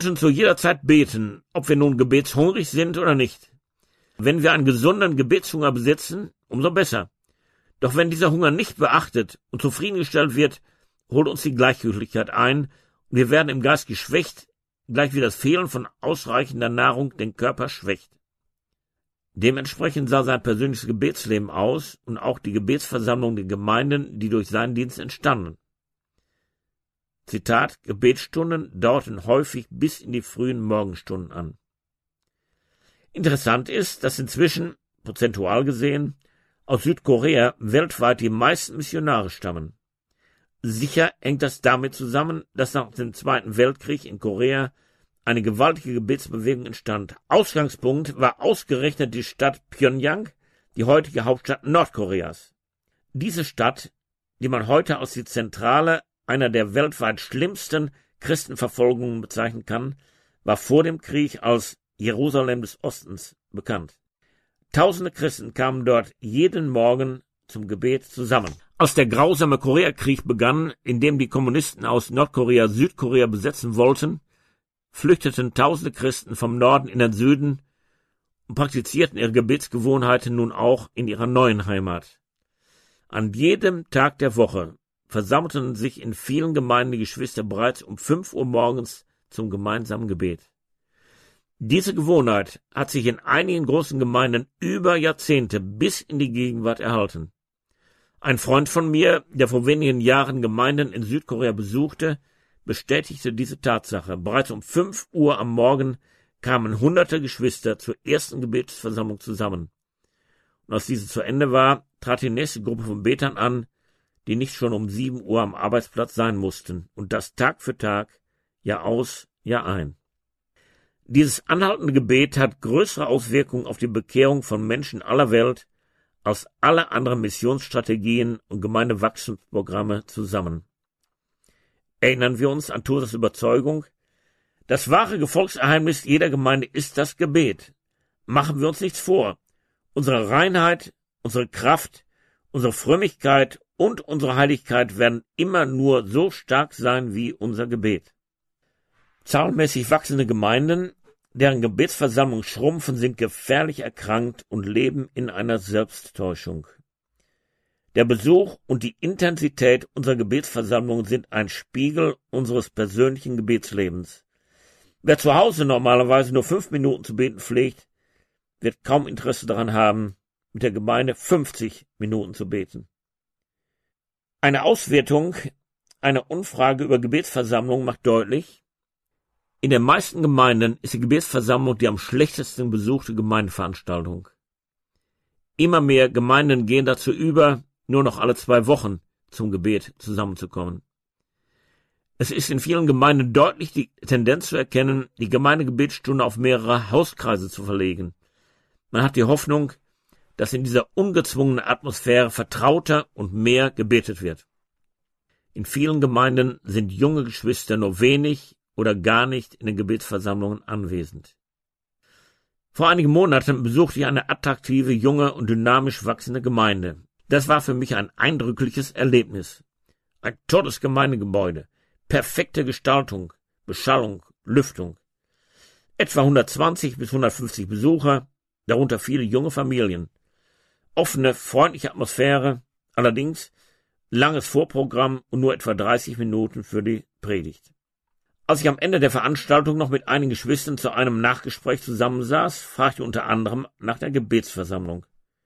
sollten zu jeder Zeit beten, ob wir nun gebetshungrig sind oder nicht. Wenn wir einen gesunden Gebetshunger besitzen, umso besser. Doch wenn dieser Hunger nicht beachtet und zufriedengestellt wird, holt uns die Gleichgültigkeit ein und wir werden im Geist geschwächt, gleich wie das Fehlen von ausreichender Nahrung den Körper schwächt. Dementsprechend sah sein persönliches Gebetsleben aus und auch die Gebetsversammlung der Gemeinden, die durch seinen Dienst entstanden. Zitat: Gebetsstunden dauerten häufig bis in die frühen Morgenstunden an. Interessant ist, dass inzwischen, prozentual gesehen, aus Südkorea weltweit die meisten Missionare stammen. Sicher hängt das damit zusammen, dass nach dem Zweiten Weltkrieg in Korea eine gewaltige Gebetsbewegung entstand. Ausgangspunkt war ausgerechnet die Stadt Pjöngjang, die heutige Hauptstadt Nordkoreas. Diese Stadt, die man heute als die Zentrale einer der weltweit schlimmsten Christenverfolgungen bezeichnen kann, war vor dem Krieg als Jerusalem des Ostens bekannt. Tausende Christen kamen dort jeden Morgen zum Gebet zusammen. Als der grausame Koreakrieg begann, in dem die Kommunisten aus Nordkorea Südkorea besetzen wollten, flüchteten tausende Christen vom Norden in den Süden und praktizierten ihre Gebetsgewohnheiten nun auch in ihrer neuen Heimat. An jedem Tag der Woche versammelten sich in vielen Gemeinden die Geschwister bereits um 5 Uhr morgens zum gemeinsamen Gebet. Diese Gewohnheit hat sich in einigen großen Gemeinden über Jahrzehnte bis in die Gegenwart erhalten. Ein Freund von mir, der vor wenigen Jahren Gemeinden in Südkorea besuchte, bestätigte diese Tatsache. Bereits um 5 Uhr am Morgen kamen hunderte Geschwister zur ersten Gebetsversammlung zusammen. Und als diese zu Ende war, trat die nächste Gruppe von Betern an, die nicht schon um 7 Uhr am Arbeitsplatz sein mussten, und das Tag für Tag, Jahr aus, Jahr ein. Dieses anhaltende Gebet hat größere Auswirkungen auf die Bekehrung von Menschen aller Welt als alle anderen Missionsstrategien und Gemeindewachstumsprogramme zusammen. Erinnern wir uns an Thosas Überzeugung: Das wahre Gefolgsgeheimnis jeder Gemeinde ist das Gebet. Machen wir uns nichts vor. Unsere Reinheit, unsere Kraft, unsere Frömmigkeit und unsere Heiligkeit werden immer nur so stark sein wie unser Gebet. Zahlenmäßig wachsende Gemeinden, deren Gebetsversammlungen schrumpfen, sind gefährlich erkrankt und leben in einer Selbsttäuschung. Der Besuch und die Intensität unserer Gebetsversammlungen sind ein Spiegel unseres persönlichen Gebetslebens. Wer zu Hause normalerweise nur 5 Minuten zu beten pflegt, wird kaum Interesse daran haben, mit der Gemeinde 50 Minuten zu beten. Eine Auswertung einer Umfrage über Gebetsversammlungen macht deutlich: In den meisten Gemeinden ist die Gebetsversammlung die am schlechtesten besuchte Gemeindeveranstaltung. Immer mehr Gemeinden gehen dazu über, nur noch alle 2 Wochen zum Gebet zusammenzukommen. Es ist in vielen Gemeinden deutlich die Tendenz zu erkennen, die Gemeindegebetsstunde auf mehrere Hauskreise zu verlegen. Man hat die Hoffnung, dass in dieser ungezwungenen Atmosphäre vertrauter und mehr gebetet wird. In vielen Gemeinden sind junge Geschwister nur wenig oder gar nicht in den Gebetsversammlungen anwesend. Vor einigen Monaten besuchte ich eine attraktive, junge und dynamisch wachsende Gemeinde. Das war für mich ein eindrückliches Erlebnis. Ein tolles Gemeindegebäude, perfekte Gestaltung, Beschallung, Lüftung. Etwa 120 bis 150 Besucher, darunter viele junge Familien. Offene, freundliche Atmosphäre, allerdings langes Vorprogramm und nur etwa 30 Minuten für die Predigt. Als ich am Ende der Veranstaltung noch mit einigen Geschwistern zu einem Nachgespräch zusammensaß, fragte ich unter anderem nach der Gebetsversammlung.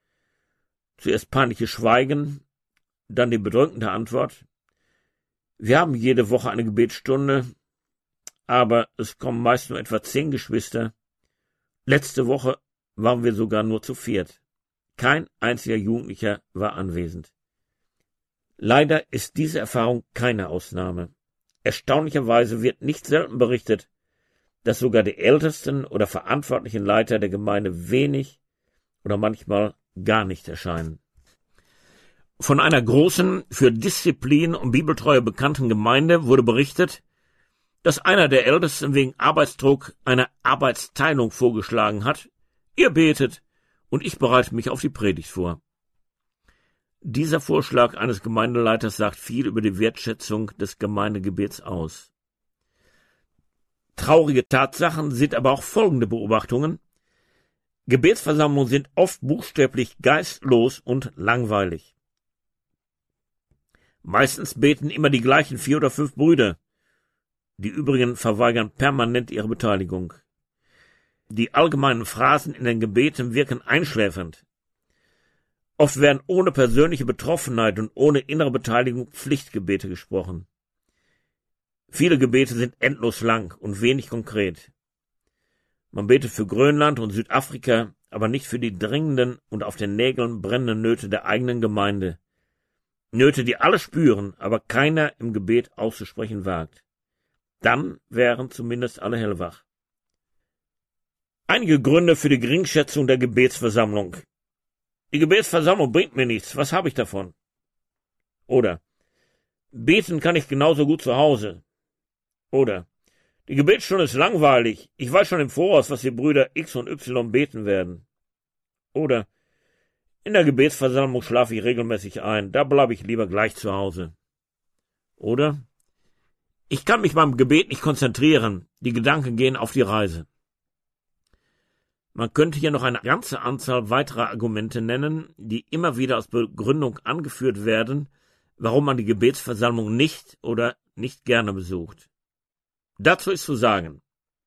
Zuerst peinliches Schweigen, dann die bedrückende Antwort: Wir haben jede Woche eine Gebetsstunde, aber es kommen meist nur etwa 10 Geschwister. Letzte Woche waren wir sogar nur zu 4. Kein einziger Jugendlicher war anwesend. Leider ist diese Erfahrung keine Ausnahme. Erstaunlicherweise wird nicht selten berichtet, dass sogar die ältesten oder verantwortlichen Leiter der Gemeinde wenig oder manchmal gar nicht erscheinen. Von einer großen, für Disziplin und Bibeltreue bekannten Gemeinde wurde berichtet, dass einer der Ältesten wegen Arbeitsdruck eine Arbeitsteilung vorgeschlagen hat. Ihr betet und ich bereite mich auf die Predigt vor. Dieser Vorschlag eines Gemeindeleiters sagt viel über die Wertschätzung des Gemeindegebets aus. Traurige Tatsachen sind aber auch folgende Beobachtungen. Gebetsversammlungen sind oft buchstäblich geistlos und langweilig. Meistens beten immer die gleichen 4 oder 5 Brüder. Die übrigen verweigern permanent ihre Beteiligung. Die allgemeinen Phrasen in den Gebeten wirken einschläfernd. Oft werden ohne persönliche Betroffenheit und ohne innere Beteiligung Pflichtgebete gesprochen. Viele Gebete sind endlos lang und wenig konkret. Man betet für Grönland und Südafrika, aber nicht für die dringenden und auf den Nägeln brennenden Nöte der eigenen Gemeinde. Nöte, die alle spüren, aber keiner im Gebet auszusprechen wagt. Dann wären zumindest alle hellwach. Einige Gründe für die Geringschätzung der Gebetsversammlung. Die Gebetsversammlung bringt mir nichts, was habe ich davon? Oder beten kann ich genauso gut zu Hause. Oder die Gebetsstunde ist langweilig, ich weiß schon im Voraus, was die Brüder X und Y beten werden. Oder in der Gebetsversammlung schlafe ich regelmäßig ein, da bleibe ich lieber gleich zu Hause. Oder ich kann mich beim Gebet nicht konzentrieren, die Gedanken gehen auf die Reise. Man könnte hier noch eine ganze Anzahl weiterer Argumente nennen, die immer wieder als Begründung angeführt werden, warum man die Gebetsversammlung nicht oder nicht gerne besucht. Dazu ist zu sagen: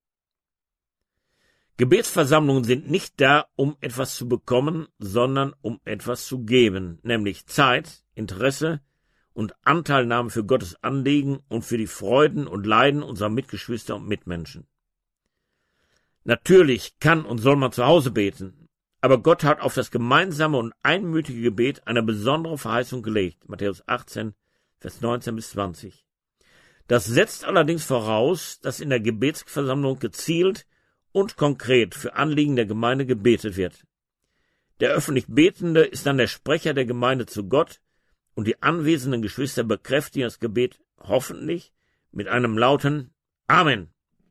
Gebetsversammlungen sind nicht da, um etwas zu bekommen, sondern um etwas zu geben, nämlich Zeit, Interesse und Anteilnahme für Gottes Anliegen und für die Freuden und Leiden unserer Mitgeschwister und Mitmenschen. Natürlich kann und soll man zu Hause beten, aber Gott hat auf das gemeinsame und einmütige Gebet eine besondere Verheißung gelegt, Matthäus 18, Vers 19 bis 20. Das setzt allerdings voraus, dass in der Gebetsversammlung gezielt und konkret für Anliegen der Gemeinde gebetet wird. Der öffentlich Betende ist dann der Sprecher der Gemeinde zu Gott und die anwesenden Geschwister bekräftigen das Gebet hoffentlich mit einem lauten Amen.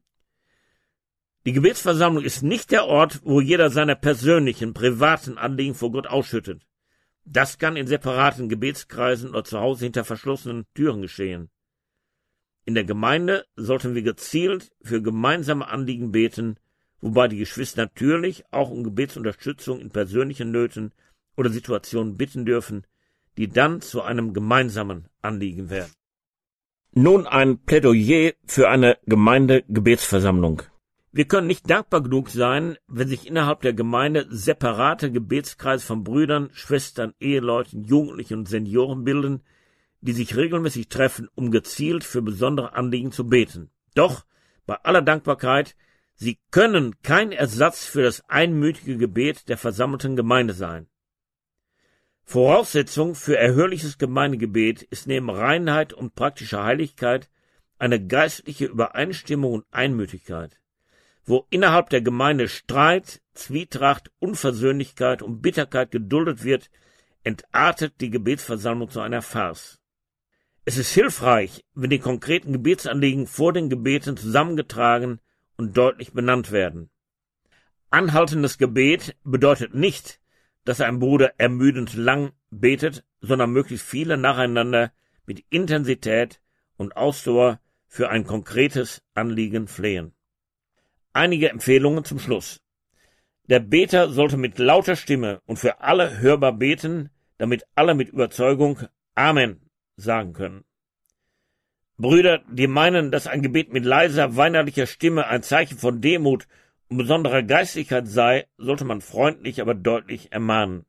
Die Gebetsversammlung ist nicht der Ort, wo jeder seine persönlichen, privaten Anliegen vor Gott ausschüttet. Das kann in separaten Gebetskreisen oder zu Hause hinter verschlossenen Türen geschehen. In der Gemeinde sollten wir gezielt für gemeinsame Anliegen beten, wobei die Geschwister natürlich auch um Gebetsunterstützung in persönlichen Nöten oder Situationen bitten dürfen, die dann zu einem gemeinsamen Anliegen werden. Nun ein Plädoyer für eine Gemeindegebetsversammlung. Wir können nicht dankbar genug sein, wenn sich innerhalb der Gemeinde separate Gebetskreise von Brüdern, Schwestern, Eheleuten, Jugendlichen und Senioren bilden, die sich regelmäßig treffen, um gezielt für besondere Anliegen zu beten. Doch, bei aller Dankbarkeit, sie können kein Ersatz für das einmütige Gebet der versammelten Gemeinde sein. Voraussetzung für erhörliches Gemeindegebet ist neben Reinheit und praktischer Heiligkeit eine geistliche Übereinstimmung und Einmütigkeit. Wo innerhalb der Gemeinde Streit, Zwietracht, Unversöhnlichkeit und Bitterkeit geduldet wird, entartet die Gebetsversammlung zu einer Farce. Es ist hilfreich, wenn die konkreten Gebetsanliegen vor den Gebeten zusammengetragen und deutlich benannt werden. Anhaltendes Gebet bedeutet nicht, dass ein Bruder ermüdend lang betet, sondern möglichst viele nacheinander mit Intensität und Ausdauer für ein konkretes Anliegen flehen. Einige Empfehlungen zum Schluss. Der Beter sollte mit lauter Stimme und für alle hörbar beten, damit alle mit Überzeugung Amen sagen können. Brüder, die meinen, dass ein Gebet mit leiser, weinerlicher Stimme ein Zeichen von Demut und besonderer Geistlichkeit sei, sollte man freundlich, aber deutlich ermahnen.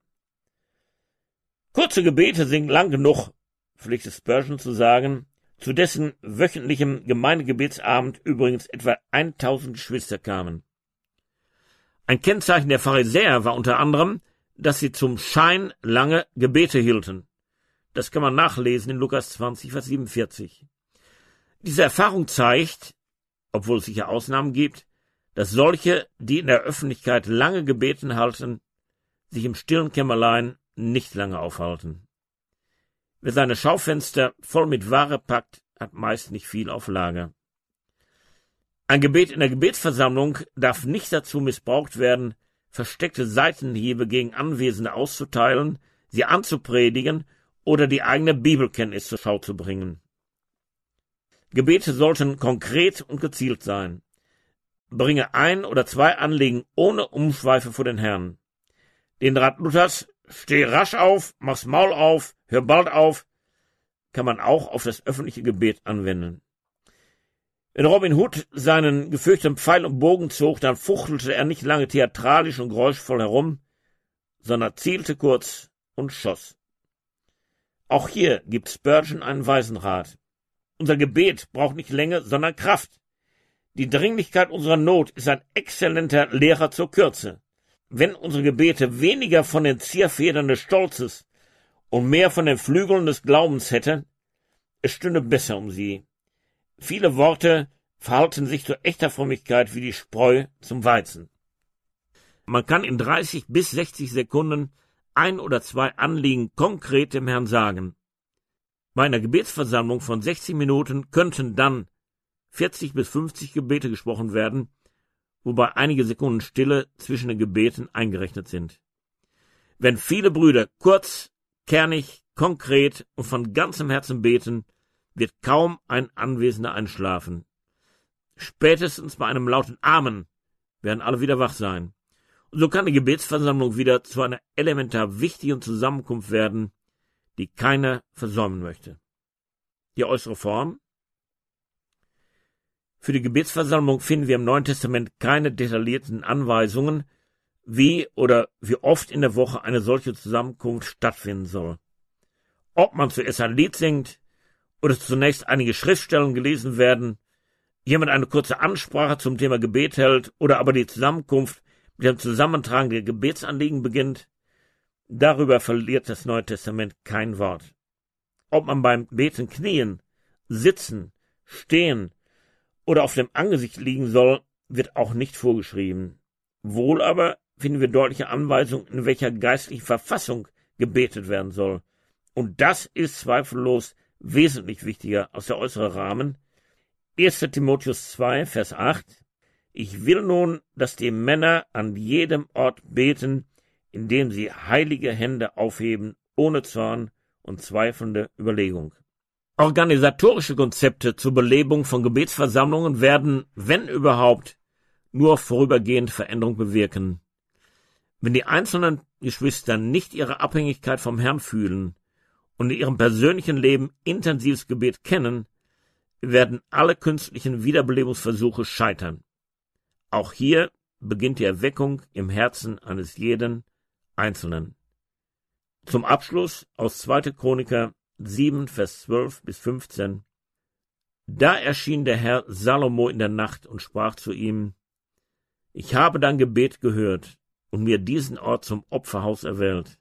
Kurze Gebete sind lang genug, pflegte Spurgeon zu sagen, zu dessen wöchentlichem Gemeindegebetsabend übrigens etwa 1000 Geschwister kamen. Ein Kennzeichen der Pharisäer war unter anderem, dass sie zum Schein lange Gebete hielten. Das kann man nachlesen in Lukas 20, Vers 47. Diese Erfahrung zeigt, obwohl es sicher Ausnahmen gibt, dass solche, die in der Öffentlichkeit lange Gebeten halten, sich im stillen Kämmerlein nicht lange aufhalten. Wer seine Schaufenster voll mit Ware packt, hat meist nicht viel auf Lager. Ein Gebet in der Gebetsversammlung darf nicht dazu missbraucht werden, versteckte Seitenhiebe gegen Anwesende auszuteilen, sie anzupredigen oder die eigene Bibelkenntnis zur Schau zu bringen. Gebete sollten konkret und gezielt sein. bringe 1 oder 2 Anliegen ohne Umschweife vor den Herrn. Den Rat Luthers, steh rasch auf, mach's Maul auf, hör bald auf, kann man auch auf das öffentliche Gebet anwenden. Wenn Robin Hood seinen gefürchteten Pfeil und Bogen zog, dann fuchtelte er nicht lange theatralisch und geräuschvoll herum, sondern zielte kurz und schoss. Auch hier gibt Spurgeon einen weisen Rat. Unser Gebet braucht nicht Länge, sondern Kraft. Die Dringlichkeit unserer Not ist ein exzellenter Lehrer zur Kürze. Wenn unsere Gebete weniger von den Zierfedern des Stolzes und mehr von den Flügeln des Glaubens hätten, es stünde besser um sie. Viele Worte verhalten sich zu echter Frömmigkeit wie die Spreu zum Weizen. Man kann in 30 bis 60 Sekunden 1 oder 2 Anliegen konkret dem Herrn sagen. Bei einer Gebetsversammlung von 60 Minuten könnten dann 40 bis 50 Gebete gesprochen werden, wobei einige Sekunden Stille zwischen den Gebeten eingerechnet sind. Wenn viele Brüder kurz, kernig, konkret und von ganzem Herzen beten, wird kaum ein Anwesender einschlafen. Spätestens bei einem lauten Amen werden alle wieder wach sein. Und so kann die Gebetsversammlung wieder zu einer elementar wichtigen Zusammenkunft werden, die keiner versäumen möchte. Die äußere Form. Für die Gebetsversammlung finden wir im Neuen Testament keine detaillierten Anweisungen, wie oder wie oft in der Woche eine solche Zusammenkunft stattfinden soll. Ob man zuerst ein Lied singt oder zunächst einige Schriftstellen gelesen werden, jemand eine kurze Ansprache zum Thema Gebet hält oder aber die Zusammenkunft mit dem Zusammentragen der Gebetsanliegen beginnt, darüber verliert das Neue Testament kein Wort. Ob man beim Beten knien, sitzen, stehen oder auf dem Angesicht liegen soll, wird auch nicht vorgeschrieben. Wohl aber finden wir deutliche Anweisungen, in welcher geistlichen Verfassung gebetet werden soll. Und das ist zweifellos wesentlich wichtiger als der äußere Rahmen. 1. Timotheus 2, Vers 8. Ich will nun, dass die Männer an jedem Ort beten, indem sie heilige Hände aufheben, ohne Zorn und zweifelnde Überlegung. Organisatorische Konzepte zur Belebung von Gebetsversammlungen werden, wenn überhaupt, nur vorübergehend Veränderung bewirken. Wenn die einzelnen Geschwister nicht ihre Abhängigkeit vom Herrn fühlen und in ihrem persönlichen Leben intensives Gebet kennen, werden alle künstlichen Wiederbelebungsversuche scheitern. Auch hier beginnt die Erweckung im Herzen eines jeden Einzelnen. Zum Abschluss aus 2. Chroniker 7, Vers 12 bis 15. Da erschien der Herr Salomo in der Nacht und sprach zu ihm: Ich habe dein Gebet gehört und mir diesen Ort zum Opferhaus erwählt.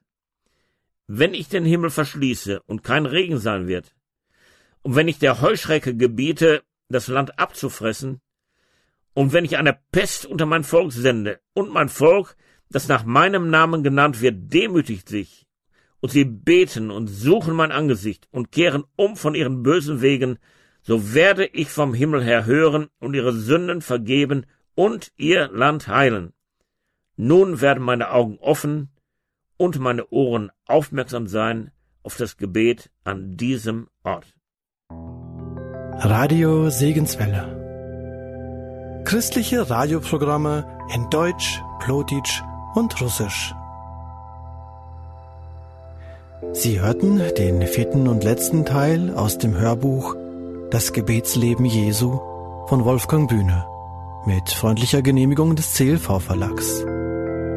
Wenn ich den Himmel verschließe und kein Regen sein wird, und wenn ich der Heuschrecke gebiete, das Land abzufressen, und wenn ich eine Pest unter mein Volk sende, und mein Volk, das nach meinem Namen genannt wird, demütigt sich, und sie beten und suchen mein Angesicht und kehren um von ihren bösen Wegen, so werde ich vom Himmel her hören und ihre Sünden vergeben und ihr Land heilen. Nun werden meine Augen offen und meine Ohren aufmerksam sein auf das Gebet an diesem Ort. Radio Segenswelle. Christliche Radioprogramme in Deutsch, Plotitsch und Russisch. Sie hörten den 4. und letzten Teil aus dem Hörbuch Das Gebetsleben Jesu von Wolfgang Bühne mit freundlicher Genehmigung des CLV Verlags.